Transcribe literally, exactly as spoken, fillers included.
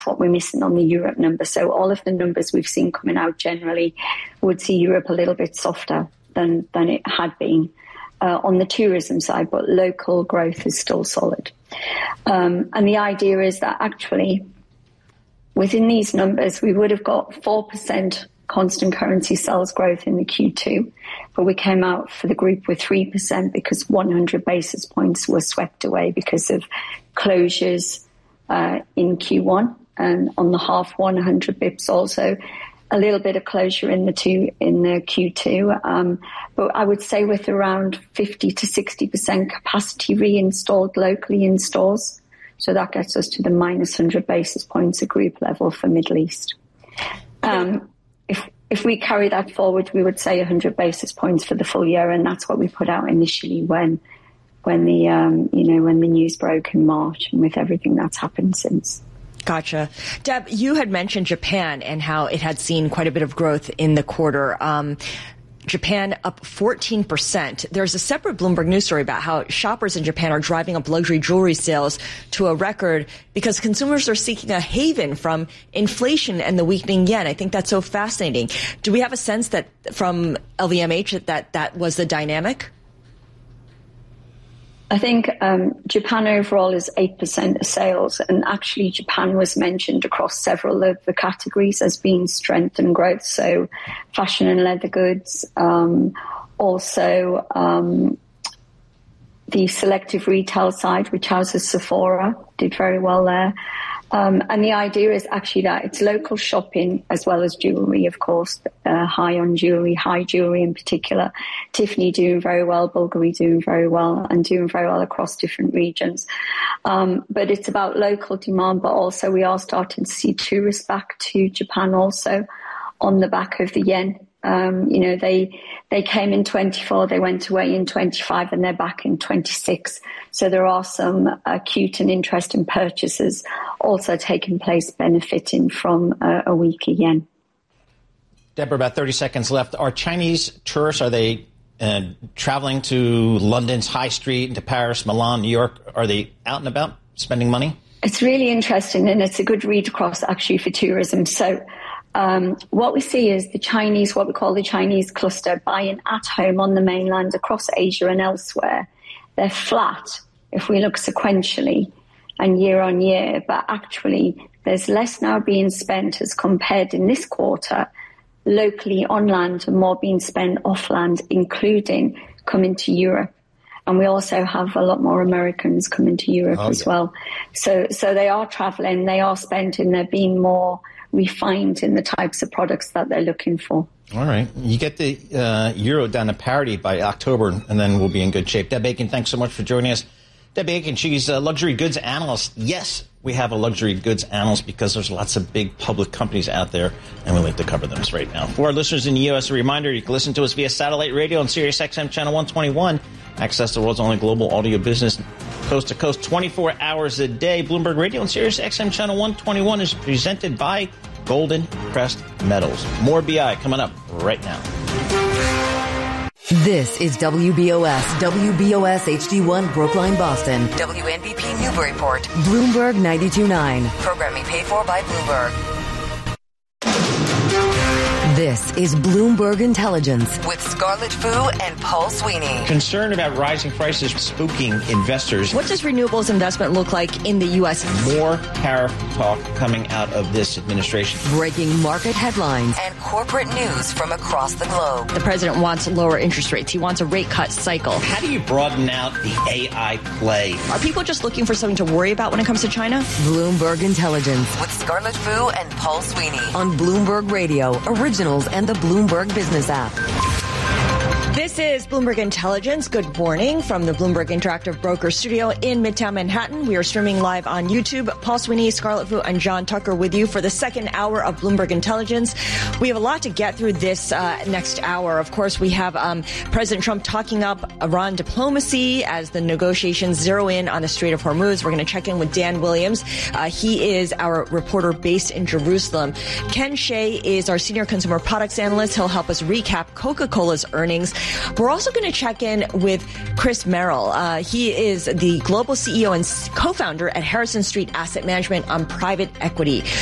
what we're missing on the Europe number. So all of the numbers we've seen coming out generally would see Europe a little bit softer than, than it had been uh, on the tourism side, but local growth is still solid. Um, and the idea is that actually within these numbers, we would have got four percent constant currency sales growth in the Q two, but we came out for the group with three percent because one hundred basis points were swept away because of closures uh, in Q one, and on the half one hundred bips also. A little bit of closure in the two in the Q two, um, but I would say with around fifty to sixty percent capacity reinstalled locally in stores. So that gets us to the minus one hundred basis points at group level for Middle East. Um, if if we carry that forward, we would say one hundred basis points for the full year, and that's what we put out initially when when the um, you know when the news broke in March, and with everything that's happened since. Gotcha. Deb, you had mentioned Japan and how it had seen quite a bit of growth in the quarter. Um, Japan up fourteen percent. There's a separate Bloomberg news story about how shoppers in Japan are driving up luxury jewelry sales to a record because consumers are seeking a haven from inflation and the weakening yen. I think that's so fascinating. Do we have a sense that from L V M H that that, that was the dynamic? I think um, Japan overall is eight percent of sales, and actually Japan was mentioned across several of the categories as being strength and growth. So fashion and leather goods, um, also um, the selective retail side, which houses Sephora, did very well there. Um, and the idea is actually that it's local shopping as well as jewellery, of course, uh, high on jewellery, high jewellery in particular. Tiffany doing very well, Bulgari doing very well, and doing very well across different regions. Um, but it's about local demand, but also we are starting to see tourists back to Japan also on the back of the yen. Um, you know, they they came in twenty-four, they went away in twenty-five, and they're back in twenty-six. So there are some acute and interesting purchases also taking place, benefiting from a, a weaker yen. Deborah, about thirty seconds left. Are Chinese tourists, are they uh, traveling to London's High Street, to Paris, Milan, New York? Are they out and about spending money? It's really interesting, and it's a good read across actually for tourism. So Um, what we see is the Chinese, what we call the Chinese cluster, buying at home on the mainland across Asia and elsewhere. They're flat if we look sequentially and year on year, but actually there's less now being spent as compared in this quarter locally on land and more being spent off land, including coming to Europe. And we also have a lot more Americans coming to Europe oh, as yeah. well. So, so they are traveling, they are spending, they're being more refined in the types of products that they're looking for. All right. You get the uh, euro down to parity by October, and then we'll be in good shape. Deb Aiken, thanks so much for joining us. Deb Aiken, she's a luxury goods analyst. Yes, we have a luxury goods analyst because there's lots of big public companies out there, and we like to cover them right now. For our listeners in the U S, a reminder, you can listen to us via satellite radio on Sirius X M channel one twenty-one. Access the world's only global audio business, coast to coast, twenty-four hours a day. Bloomberg Radio and Sirius X M channel one twenty-one is presented by Golden Crest Metals. More B I coming up right now. This is W B O S, W B O S H D one, Brookline, Boston. W N B P Newburyport. Bloomberg ninety-two point nine. Programming paid for by Bloomberg. This is Bloomberg Intelligence with Scarlett Fu and Paul Sweeney. Concern about rising prices spooking investors. What does renewables investment look like in the U S? More tariff talk coming out of this administration. Breaking market headlines. And corporate news from across the globe. The president wants lower interest rates. He wants a rate cut cycle. How do you broaden out the A I play? Are people just looking for something to worry about when it comes to China? Bloomberg Intelligence. With Scarlett Fu and Paul Sweeney. On Bloomberg Radio, originals and the Bloomberg Business app. This is Bloomberg Intelligence. Good morning from the Bloomberg Interactive Broker Studio in Midtown Manhattan. We are streaming live on YouTube. Paul Sweeney, Scarlett Fu, and John Tucker with you for the second hour of Bloomberg Intelligence. We have a lot to get through this uh, next hour. Of course, we have um, President Trump talking up Iran diplomacy as the negotiations zero in on the Strait of Hormuz. We're going to check in with Dan Williams. Uh, he is our reporter based in Jerusalem. Ken Shea is our senior consumer products analyst. He'll help us recap Coca-Cola's earnings. We're also going to check in with Chris Merrill. Uh, he is the global C E O and co-founder at Harrison Street Asset Management on private equity.